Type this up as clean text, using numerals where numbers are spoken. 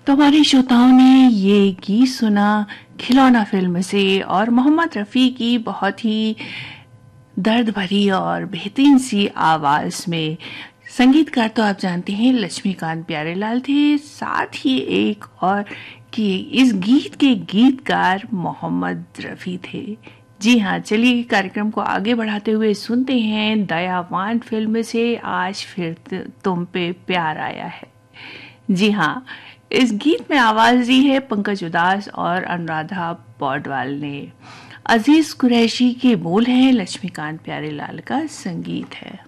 तो हमारे श्रोताओं ने ये गीत सुना खिलौना फिल्म से और मोहम्मद रफ़ी की बहुत ही दर्द भरी और बेहतरीन सी आवाज़ में। संगीतकार तो आप जानते हैं लक्ष्मीकांत प्यारेलाल थे, साथ ही एक और कि इस गीत के गीतकार मोहम्मद रफ़ी थे। जी हाँ, चलिए कार्यक्रम को आगे बढ़ाते हुए सुनते हैं दयावान फिल्म से आज फिर तुम पे प्यार आया है। जी हाँ, इस गीत में आवाज दी है पंकज उदास और अनुराधा पौडवाल ने। अजीज कुरैशी के बोल हैं, लक्ष्मीकांत प्यारेलाल का संगीत है।